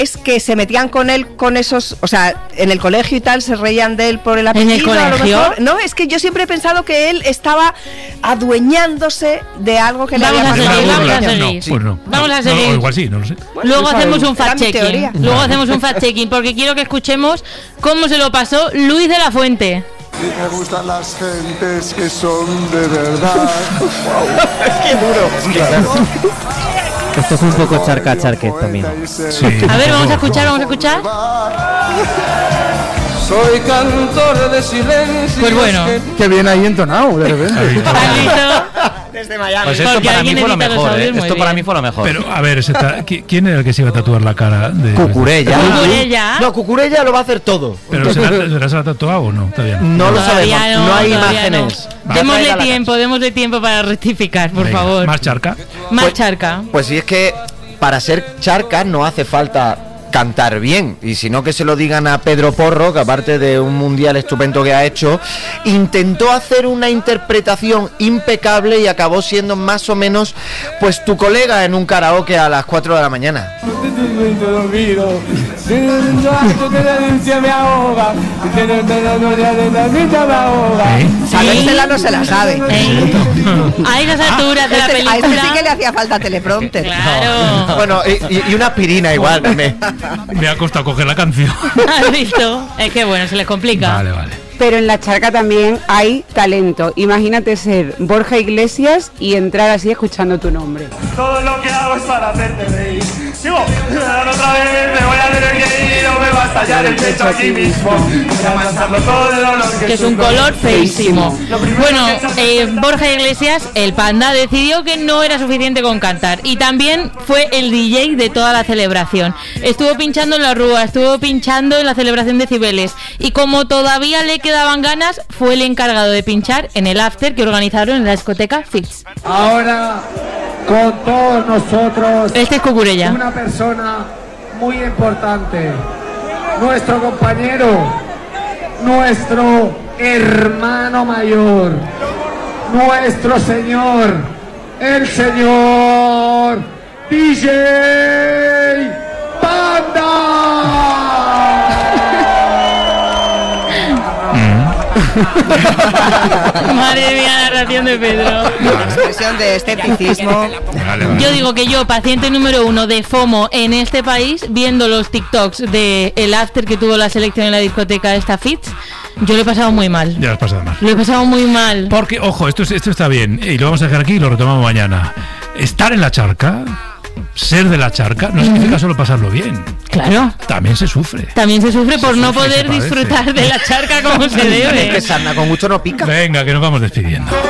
es que se metían con él con esos, o sea, en el colegio y tal, se reían de él por el apellido. ¿En el colegio? A lo mejor. No, es que yo siempre he pensado que él estaba adueñándose de algo que le había pasado. Vamos a seguir. No, igual sí, no lo sé. Bueno, luego hacemos un fact-checking. Luego hacemos un fact-checking porque quiero que escuchemos cómo se lo pasó Luis de la Fuente. Y me gustan las gentes que son de verdad. Es que duro. Es que claro. Esto es un poco charca-charquet también. Sí, a ver, vamos a escuchar. Soy cantor de silencio. Pues bueno. Que bien ahí entonado, de repente. ¿Has visto? Desde Miami. Pues esto para mí fue lo mejor, Esto para mí fue lo mejor. Pero, a ver, ¿quién era el que se iba a tatuar la cara? Cucurella. No, Cucurella lo va a hacer todo. ¿Pero se la ha tatuado o no? Todavía no. No lo sabemos, no hay imágenes. No. Démosle tiempo para rectificar, por favor. ¿Más charca? Más charca. Pues si es que para ser charca no hace falta cantar bien, y si no que se lo digan a Pedro Porro, que aparte de un mundial estupendo que ha hecho, intentó hacer una interpretación impecable y acabó siendo más o menos pues tu colega en un karaoke a las 4 de la mañana. Sabérsela no se la sabe. A esas alturas de la película. A este sí que le hacía falta teleprompter. Claro. Bueno, y una aspirina igual también. Me ha costado coger la canción. ¿Has visto? Es que bueno, se les complica. Vale. Pero en la charca también hay talento. Imagínate ser Borja Iglesias y entrar así escuchando tu nombre. Todo lo que hago es para hacerte reír. Sigo, otra vez me voy a tener que ir o me va a estallar el pecho aquí mismo. Voy a manzarlo todo el olor que es un color feísimo. Bueno, Borja Iglesias, el Panda, decidió que no era suficiente con cantar y también fue el DJ de toda la celebración. Estuvo pinchando en la Rúa, estuvo pinchando en la celebración de Cibeles y como todavía le quedaban ganas, fue el encargado de pinchar en el after que organizaron en la discoteca Fix. Ahora, con todos nosotros, este es Cucurella. Una persona muy importante, nuestro compañero, nuestro hermano mayor, nuestro señor, el señor DJ Panda. Madre mía, la narración de Pedro. La expresión de escepticismo. Vale. Yo digo que yo, paciente número 1 de FOMO en este país, viendo los TikToks de el after que tuvo la selección en la discoteca esta Fitz, yo lo he pasado muy mal. Ya lo has pasado mal. Lo he pasado muy mal. Porque, ojo, esto está bien, y lo vamos a dejar aquí y lo retomamos mañana. Estar en la charca, ser de la charca, no significa solo pasarlo bien. Claro. También se sufre. También se sufre por no poder disfrutar de la charca como se debe. Que sarna con gusto no pica. Venga, que nos vamos despidiendo.